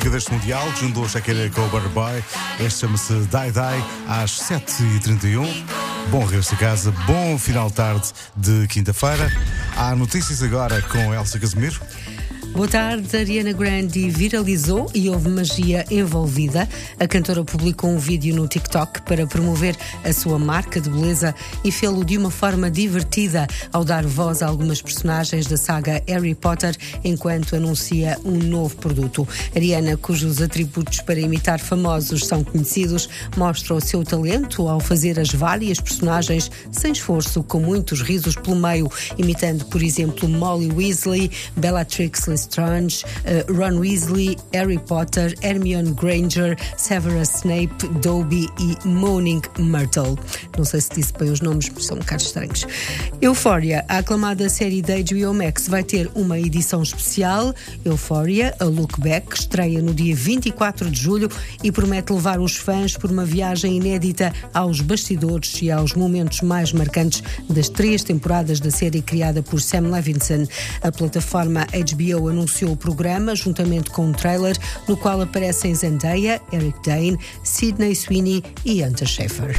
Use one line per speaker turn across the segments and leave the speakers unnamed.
música deste Mundial, que juntou Shakira com o Butterboy. Este chama-se Die Die, às 7h31. Bom regresso a casa, bom final de tarde de quinta-feira. Há notícias agora com Elsa Casimiro.
Boa tarde. Ariana Grande viralizou e houve magia envolvida. A cantora publicou um vídeo no TikTok para promover a sua marca de beleza e fê-lo de uma forma divertida ao dar voz a algumas personagens da saga Harry Potter enquanto anuncia um novo produto. Ariana, cujos atributos para imitar famosos são conhecidos, mostra o seu talento ao fazer as várias personagens sem esforço, com muitos risos pelo meio, imitando, por exemplo, Molly Weasley, Bellatrix Lestrange, Ron Weasley, Harry Potter, Hermione Granger, Severus Snape, Dobby e Moaning Myrtle. Não sei se disse bem os nomes, mas são um bocado estranhos. Euphoria, a aclamada série da HBO Max, vai ter uma edição especial. Euphoria, a Look Back, estreia no dia 24 de julho e promete levar os fãs por uma viagem inédita aos bastidores e aos momentos mais marcantes das 3 temporadas da série criada por Sam Levinson. A plataforma HBO anunciou o programa juntamente com um trailer no qual aparecem Zendaya, Eric Dane, Sydney Sweeney e Hunter Schafer.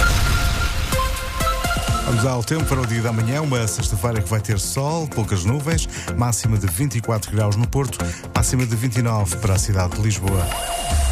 Vamos ao tempo para o dia da manhã, uma sexta-feira que vai ter sol, poucas nuvens, máxima de 24 graus no Porto, máxima de 29 para a cidade de Lisboa.